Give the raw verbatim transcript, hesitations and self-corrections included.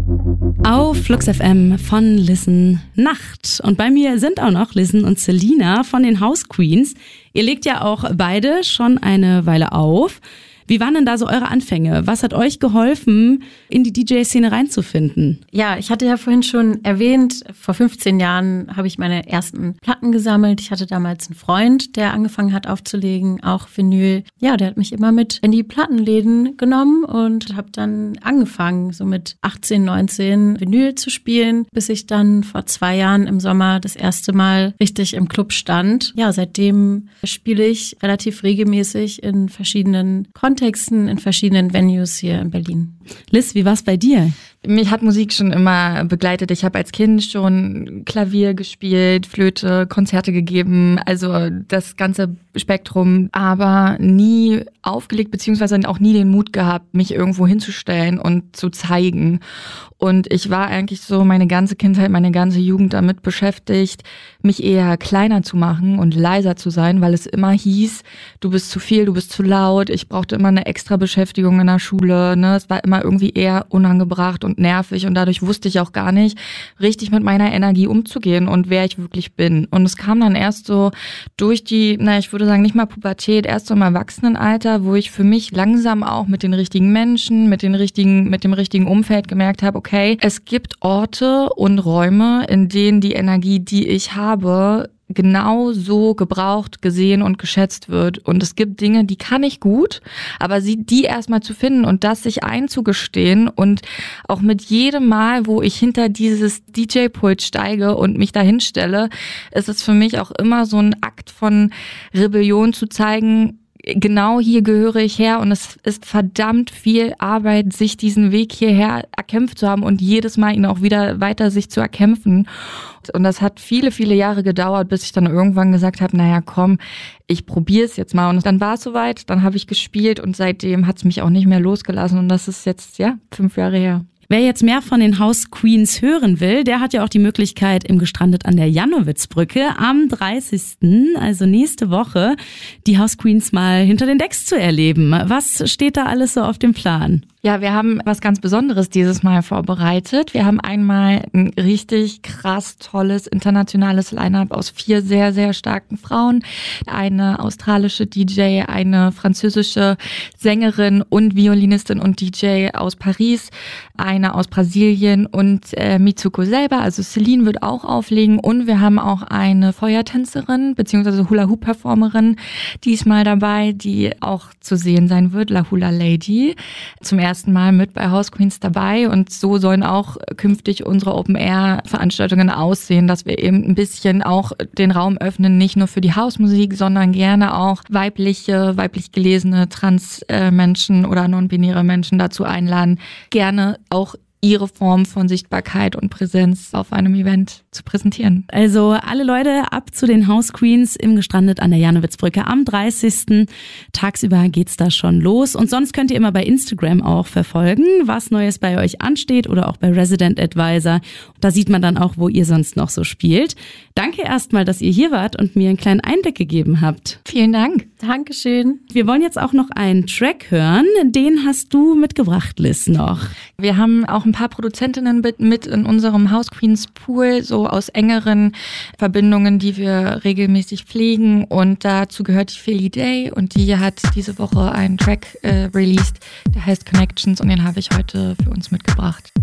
Auf Flux F M von Listen Nacht. Und bei mir sind auch noch Listen und Selina von den House Queens. Ihr legt ja auch beide schon eine Weile auf. Wie waren denn da so eure Anfänge? Was hat euch geholfen, in die D J-Szene reinzufinden? Ja, ich hatte ja vorhin schon erwähnt, vor fünfzehn Jahren habe ich meine ersten Platten gesammelt. Ich hatte damals einen Freund, der angefangen hat aufzulegen, auch Vinyl. Ja, der hat mich immer mit in die Plattenläden genommen und habe dann angefangen, so mit achtzehn, neunzehn Vinyl zu spielen, bis ich dann vor zwei Jahren im Sommer das erste Mal richtig im Club stand. Ja, seitdem spiele ich relativ regelmäßig in verschiedenen Kontexten. Texten in verschiedenen Venues hier in Berlin. Liz, wie war's bei dir? Mich hat Musik schon immer begleitet. Ich habe als Kind schon Klavier gespielt, Flöte, Konzerte gegeben, also das ganze Spektrum, aber nie aufgelegt, beziehungsweise auch nie den Mut gehabt, mich irgendwo hinzustellen und zu zeigen. Und ich war eigentlich so meine ganze Kindheit, meine ganze Jugend damit beschäftigt, mich eher kleiner zu machen und leiser zu sein, weil es immer hieß, du bist zu viel, du bist zu laut. Ich brauchte immer eine extra Beschäftigung in der Schule, ne? Es war immer irgendwie eher unangebracht und nervig und dadurch wusste ich auch gar nicht, richtig mit meiner Energie umzugehen und wer ich wirklich bin. Und es kam dann erst so durch die, na, ich würde sagen, nicht mal Pubertät, erst so im Erwachsenenalter, wo ich für mich langsam auch mit den richtigen Menschen, mit den richtigen, mit dem richtigen Umfeld gemerkt habe, okay, es gibt Orte und Räume, in denen die Energie, die ich habe, genau so gebraucht, gesehen und geschätzt wird. Und es gibt Dinge, die kann ich gut, aber sie, die erstmal zu finden und das sich einzugestehen und auch mit jedem Mal, wo ich hinter dieses D J-Pult steige und mich dahin stelle, ist es für mich auch immer so ein Akt von Rebellion zu zeigen, genau hier gehöre ich her und es ist verdammt viel Arbeit, sich diesen Weg hierher erkämpft zu haben und jedes Mal ihn auch wieder weiter sich zu erkämpfen. Und das hat viele, viele Jahre gedauert, bis ich dann irgendwann gesagt habe, naja, komm, ich probiere es jetzt mal. Und dann war es soweit, dann habe ich gespielt und seitdem hat es mich auch nicht mehr losgelassen und das ist jetzt, ja, fünf Jahre her. Wer jetzt mehr von den House Queens hören will, der hat ja auch die Möglichkeit, im Gestrandet an der Jannowitzbrücke am dreißigsten, also nächste Woche, die House Queens mal hinter den Decks zu erleben. Was steht da alles so auf dem Plan? Ja, wir haben was ganz Besonderes dieses Mal vorbereitet. Wir haben einmal ein richtig krass tolles internationales Line-Up aus vier sehr, sehr starken Frauen. Eine australische D J, eine französische Sängerin und Violinistin und D J aus Paris, eine aus Brasilien und äh, Mitsuko selber, also Celine wird auch auflegen und wir haben auch eine Feuertänzerin bzw. Hula-Hoop-Performerin diesmal dabei, die auch zu sehen sein wird, La Hula Lady, zum ersten Mal mit bei House Queens dabei und so sollen auch künftig unsere Open-Air-Veranstaltungen aussehen, dass wir eben ein bisschen auch den Raum öffnen, nicht nur für die Hausmusik, sondern gerne auch weibliche, weiblich gelesene Trans-Menschen oder non-binäre Menschen dazu einladen, gerne auch ihre Form von Sichtbarkeit und Präsenz auf einem Event zu präsentieren. Also alle Leute ab zu den House Queens im Gestrandet an der Jannowitzbrücke am dreißigsten Tagsüber geht's da schon los. Und sonst könnt ihr immer bei Instagram auch verfolgen, was Neues bei euch ansteht oder auch bei Resident Advisor. Da sieht man dann auch, wo ihr sonst noch so spielt. Danke erstmal, dass ihr hier wart und mir einen kleinen Einblick gegeben habt. Vielen Dank. Dankeschön. Wir wollen jetzt auch noch einen Track hören. Den hast du mitgebracht, Liz, noch. Wir haben auch ein paar Produzentinnen mit in unserem House Queens Pool, so aus engeren Verbindungen, die wir regelmäßig pflegen. Und dazu gehört die Philly Day und die hat diese Woche einen Track äh, released, der heißt Connections und den habe ich heute für uns mitgebracht.